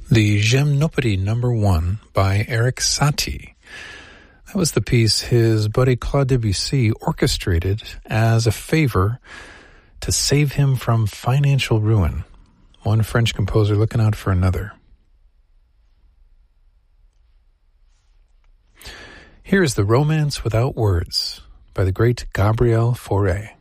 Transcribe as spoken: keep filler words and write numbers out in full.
The Gymnopédie Number One by Erik Satie. That was the piece his buddy Claude Debussy orchestrated as a favor to save him from financial ruin. One French composer looking out for another. Here is The Romance Without Words by the great Gabriel Fauré.